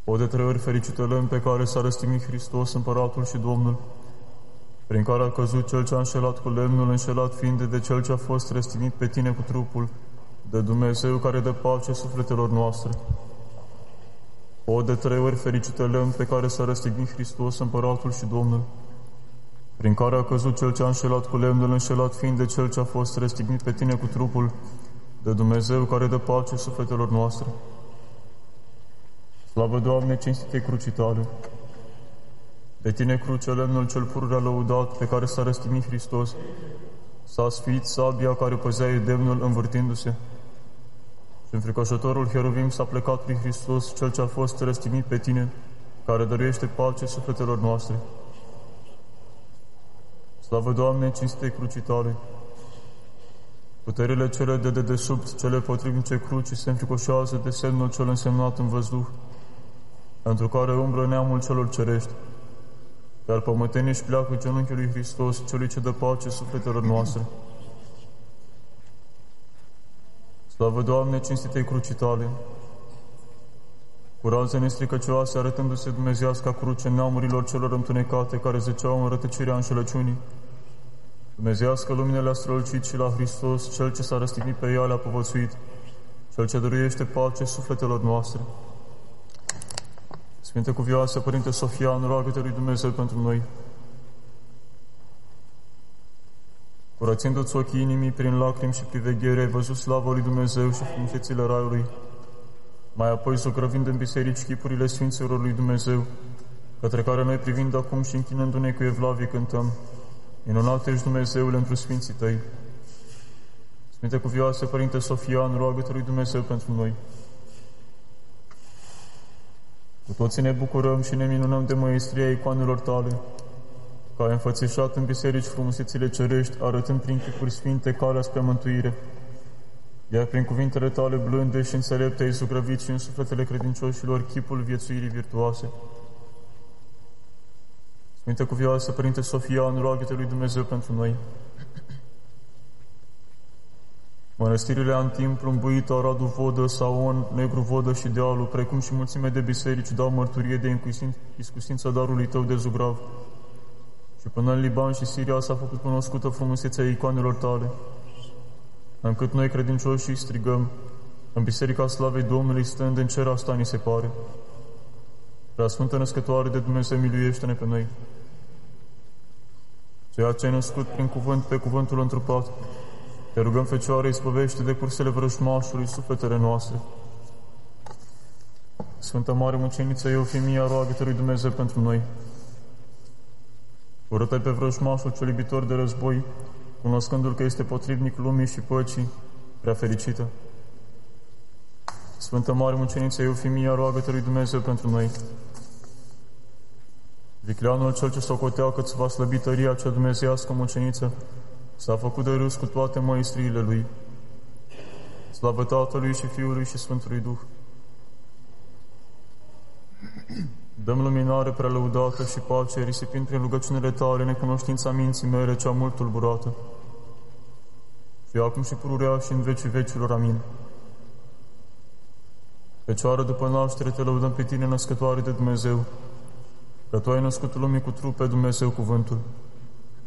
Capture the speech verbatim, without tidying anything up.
O de trei ori fericită lemn pe care s-a răstignit Hristos, Împăratul și Domnul, prin care a căzut cel ce a înșelat cu lemnul, înșelat fiind de cel ce a fost răstignit pe tine cu trupul, de Dumnezeu care dă pace sufletelor noastre. O de trei ori fericită lemn pe care s-a răstignit Hristos, Împăratul și Domnul, prin care a căzut cel ce a înșelat cu lemnul, înșelat fiind de cel ce a fost răstignit pe tine cu trupul, de Dumnezeu care dă pace sufletelor noastre. Slavă, Doamne, cinstite crucii Tale! De tine, cruce, lemnul cel pururea lăudat, pe care s-a răstignit Hristos, s-a sfiit sabia care păzea edemnul învârtindu-se. Și înfricoșătorul Heruvim s-a plecat prin Hristos, cel ce a fost răstignit pe tine, care dăruiește pace sufletelor noastre. Slavă, Doamne, cinstite crucii Tale! Puterile cele de dedesubt, cele potrivnice crucii, se înfricoșează de semnul cel însemnat în văzduh, pentru care umblă neamul celor cerești, iar pământenii își pleacă genunchiul lui Hristos, celui ce dă pace sufletelor noastre. Slavă, Doamne, cinstitei crucii Tale! Cu raze nestricăcioase, arătându-se dumnezeiasca cruce neamurilor celor întunecate, care zăceau în rătăcirea înșelăciunii, dumnezeiască lumină le-a strălucit și la Hristos, Cel ce s-a răstignit pe ea le-a povățuit, Cel ce dăruiește pace sufletelor noastre. Sfinte Cuvioasă, Părinte Sofian, roagă-te lui Dumnezeu pentru noi. Curățindu-ți ochii inimii prin lacrimi și priveghere, ai văzut slava lui Dumnezeu și frumusețile Raiului. Mai apoi, zugrăvind în biserici chipurile Sfinților lui Dumnezeu, către care noi privind acum și închinându-ne cu evlavie cântăm: minunat ești, Dumnezeule, întru Sfinții Tăi. Sfinte Cuvioasă, Părinte Sofian, roagă-te lui Dumnezeu pentru noi. Cu toții ne bucurăm și ne minunăm de măestria icoanelor Tale, că ai înfățișat în biserici frumusețile cerești, arătând prin chipuri sfinte calea spre mântuire, iar prin cuvintele Tale blânde și înțelepte ai zugrăvit și în sufletele credincioșilor chipul viețuirii virtuoase. Sfinte Cuvioasă, Părinte Sofian, roagă-te lui Dumnezeu pentru noi. Mănăstirile Antim, Plumbuită, Radu Vodă, Saon, Negru Vodă și Dealul, precum și mulțime de biserici, dau mărturie de iscusința darului Tău de zugrav. Și până în Liban și Siria s-a făcut cunoscută frumusețea icoanelor Tale, încât noi credincioșii strigăm: în Biserica Slavei Domnului, stând în cer, asta ni se pare. Preasfântă Născătoare de Dumnezeu, miluiește-ne pe noi. Ceea ce ai născut prin cuvânt pe cuvântul întrupat, te rugăm, Fecioare, izbăvește de cursele vrăjmașului sufletele noastre. Sfântă Mare Muceniță Eufimia, roagă-te lui Dumnezeu pentru noi. Urâtă-i pe vrăjmașul cel iubitor de război, cunoscându-l că este potrivnic lumii și păcii, prea fericită. Sfântă Mare Muceniță Eufimia, roagă-te lui Dumnezeu pentru noi. Vicleanul cel ce socotea că-ți va slăbi tăria cea dumnezeiască muceniță, s-a făcut de râs cu toate măistriile lui. Slavă Tatălui și Fiului și Sfântului Duh. Dăm luminare prea lăudată și pace, risipind prin rugăciunile Tale necunoștința minții mele cea mult tulburată. Și acum și pururea și în vecii vecilor. Amin. Fecioară, după naștere te lăudăm pe Tine, Născătoare de Dumnezeu, că Tu ai născut lumii cu trup pe Dumnezeu cuvântul.